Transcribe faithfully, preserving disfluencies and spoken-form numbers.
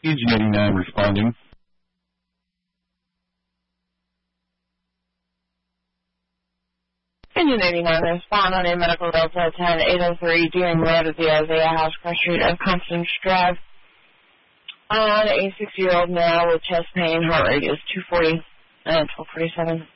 P G eighty-nine responding. Engine eighty-nine, respond on a medical Delta ten eight oh three, Deering Road at the Isaiah House, Cross Street of Constance Drive. On a sixty-year-old male with chest pain, heart rate is two forty and twelve forty-seven.